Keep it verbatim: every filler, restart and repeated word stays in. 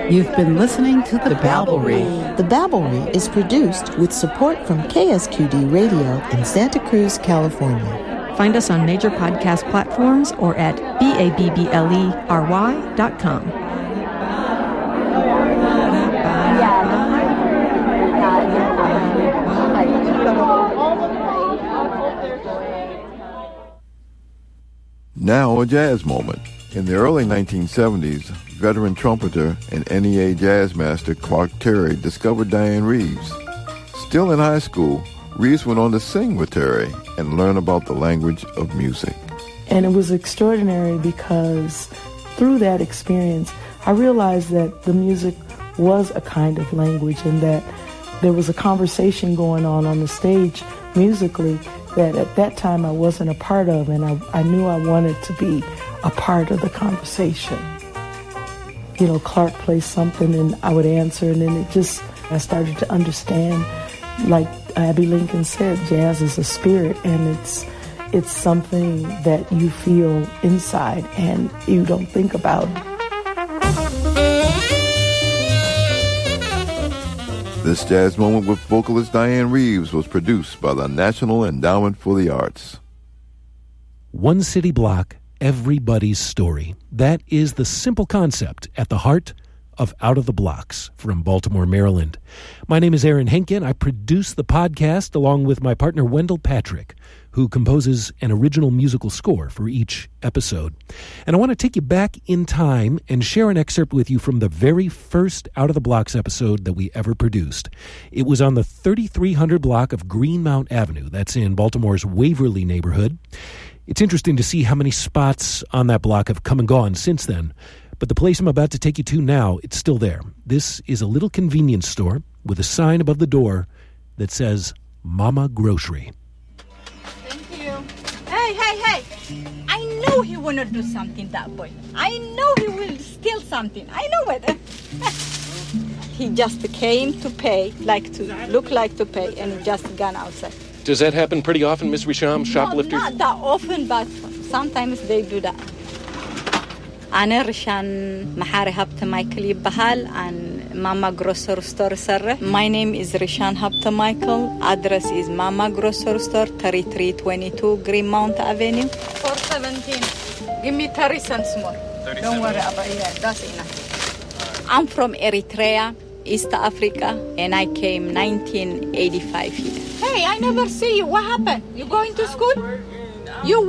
You've been listening to The Babblery. The Babblery is produced with support from K S Q D Radio in Santa Cruz, California. Find us on major podcast platforms or at B A B B L E R Y dot com. Now a jazz moment. In the early nineteen seventies, veteran trumpeter and N E A jazz master Clark Terry discovered Dianne Reeves. Still in high school, Reeves went on to sing with Terry and learn about the language of music. And it was extraordinary because through that experience, I realized that the music was a kind of language and that there was a conversation going on on the stage musically that at that time I wasn't a part of, and I, I knew I wanted to be a part of the conversation. You know, Clark plays something and I would answer, and then it just, I started to understand, like Abby Lincoln said, jazz is a spirit, and it's it's something that you feel inside and you don't think about. This jazz moment with vocalist Dianne Reeves was produced by the National Endowment for the Arts. One city block, everybody's story. That is the simple concept at the heart of Out of the Blocks from Baltimore, Maryland. My name is Aaron Henkin. I produce the podcast along with my partner Wendell Patrick, who composes an original musical score for each episode. And I want to take you back in time and share an excerpt with you from the very first Out of the Blocks episode that we ever produced. It was on the thirty-three hundred block of Greenmount Avenue. That's in Baltimore's Waverly neighborhood. It's interesting to see how many spots on that block have come and gone since then. But the place I'm about to take you to now, it's still there. This is a little convenience store with a sign above the door that says Mama Grocery. Thank you. Hey, hey, hey. I know he want to do something, that boy. I know he will steal something. I know it. He just came to pay, like to look like to pay, and he just gone outside. Does that happen pretty often, Miss Risham, shoplifters? No, not that often, but sometimes they do that. أنا رشان محاري هبت مايكل يبهال عن Mama Grocery Store سرة. My name is Rishan Hapta Michael. Address is Mama Grocery Store, thirty-three twenty-two Greenmount Avenue. four seventeen. Give me thirty cents more. Don't worry about it. Yeah, that's enough. I'm from Eritrea, East Africa, and I came nineteen eighty-five here. Hey, I never see you. What happened? You going to school? You